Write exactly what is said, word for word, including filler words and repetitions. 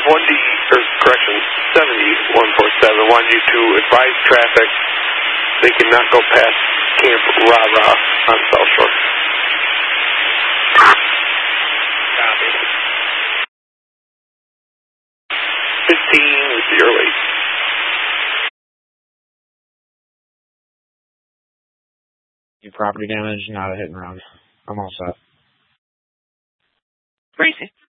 one D, or correction, seventy one four seven, wanted you to advise traffic they cannot go past Camp Rara on South Shore. Copy. fifteen with the early. Property damage, not a hit and run. I'm all set. Crazy.